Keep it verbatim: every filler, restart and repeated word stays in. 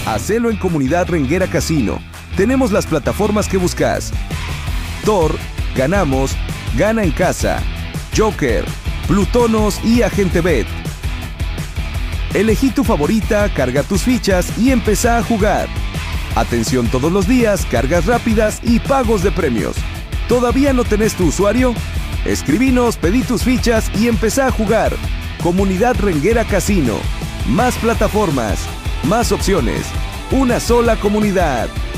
Hacelo en Comunidad Renguera Casino. Tenemos las plataformas que buscas. Thor, Ganamos, Gana en Casa, Joker, Plutonos y Agente Bet. Elegí tu favorita, carga tus fichas y empezá a jugar. Atención todos los días, cargas rápidas y pagos de premios. ¿Todavía no tenés tu usuario? Escribinos, pedí tus fichas y empezá a jugar. Comunidad Renguera Casino. Más plataformas, más opciones. Una sola comunidad.